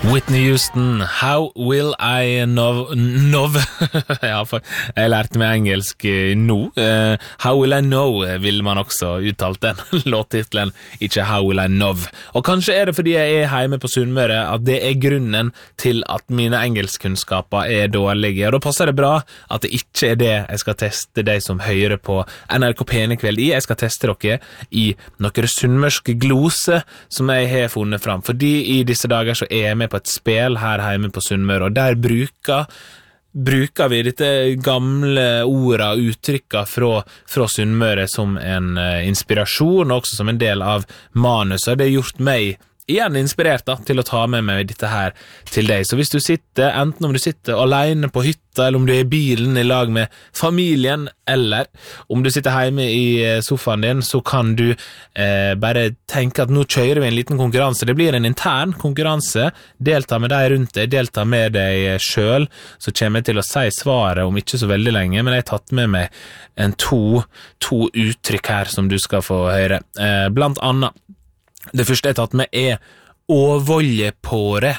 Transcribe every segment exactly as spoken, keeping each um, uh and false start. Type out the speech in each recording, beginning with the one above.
Whitney Houston, How Will I Know... Know? Ja, for jeg lærte meg engelsk nå. Uh, How Will I Know vil man også uttalt den låttitlen, ikke How Will I Know. Og kanskje er det fordi jeg er hjemme på Sunnmøre at det er grunnen til at mine engelskkunnskaper er dårlige. Og da passer det bra at det ikke er det jeg skal teste deg som hører på N R K Penekveld i. Jeg skal teste dere i noen sunnmørske glose som jeg har funnet fram. Fordi i disse dager så er jeg med på et spel her hjemme på Sunnmøre, og der bruker, bruker vi dette gamle ordet og uttrykket fra, fra Sunnmøre som en uh, inspirasjon, og også som en del av manuset. Det har gjort meg igjen inspirert da, til å ta med meg dette her til deg. Så hvis du sitter, enten om du sitter alene på hytta, eller om du er i bilen i lag med familien, eller om du sitter hjemme i sofaen din, så kan du eh, bare tenke at nå kjører vi en liten konkurranse. Det blir en intern konkurranse. Delta med deg rundt deg, delta med deg selv. Så kommer jeg til å si svaret om ikke så veldig lenge, men jeg har tatt med meg en to, to uttrykk her som du skal få høre. Eh, blant annet det første jeg har tatt med er «åvolje på det».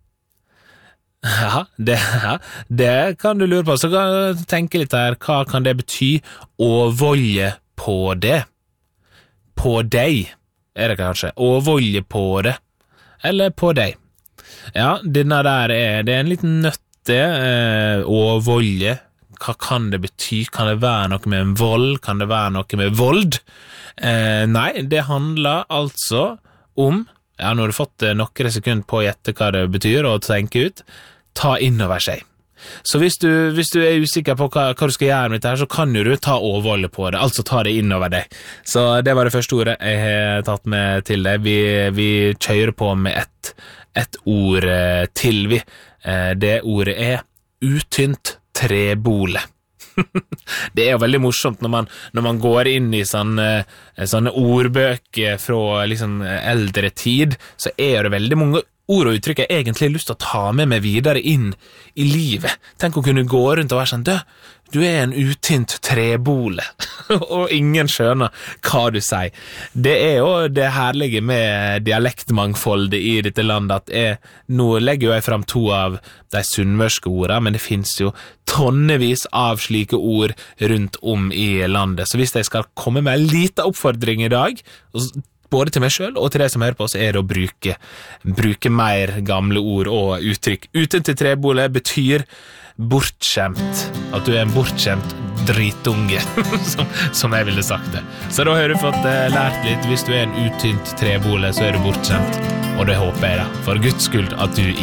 Ja, det, ja, det kan du lure på. Så kan du tenke litt her, hva kan det bety? «Åvolje på det». På deg, er det kanskje. «Åvolje på det». Eller på deg. Ja, denne der er, det er en liten nøtte. Eh, «Åvolje». Hva kan det bety? Kan det være noe med en vold? Kan det være noe med vold? Eh, nei, det handler altså om, ja, nå har du fått noen sekunder på å gjette hva det betyr og tenke ut, ta inn over seg. Så hvis du, hvis du er usikker på hva, hva du skal gjøre med dette her, så kan du ta overvolde på det, altså ta det inn over deg. Så det var det første ordet jeg har tatt med til deg. Vi, vi kjører på med et, et ord til vi. Det ordet er utynt trebole. Det er jo veldig morsomt når man, når man går inn i sånne, sånne ordbøker fra liksom eldre tid, så er det veldig mange ord og uttrykk jeg egentlig har lyst til å ta med meg videre inn i livet. Tenk å kunne gå rundt og være sånn, du, du er en utynt trebole, og ingen skjønner hva du sier. Det er jo det herlige med dialektmangfoldet i dette landet, at jeg, nå legger jeg frem to av de sunnmørske ordene, men det finnes jo tonnevis av slike ord rundt om i landet. Så hvis jeg skal komme med en liten oppfordring i dag, både til meg selv og til deg som hører på, så er det å bruke, bruke mer gamle ord og uttrykk. Utynt trebole betyr bortskjemt, at du er en bortskjemt dritunge, som, som jeg ville sagt det. Så da har du fått uh, lært litt. Hvis du er en utynt trebole, så er du bortskjemt, og det håper jeg da, for Guds skyld, at du